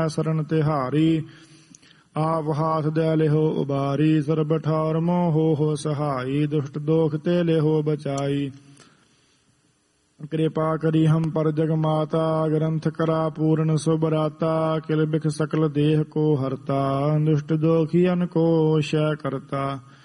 ਸਰਨ ਤਿਹਾਰੀ। ਆਪ ਹਾਥ ਦੈ ਲਿਹੋ ਉਬਾਰੀ। ਸਰਬ ਠਾਰ ਮੋਹ ਸਹਾਈ। ਦੁਸ਼ਟ ਦੋਖ ਤੇ ਲਿਹੋ ਬਚਾਈ। ਕਿਰਪਾ ਕਰੀ ਹਮ ਪਰ ਜਗ ਮਾਤਾ। ਗ੍ਰੰਥ ਕਰਾ ਪੂਰਨ ਸੁਭਰਾਤਾ। ਕਿਲ ਬਿਖ ਸਕਲ ਦੇਹ ਕੋ ਹਰਤਾ। ਦੁਸ਼ਟ ਦੋਖੀਅਨ ਕੋ ਸ਼ੈ ਕਰਤਾ।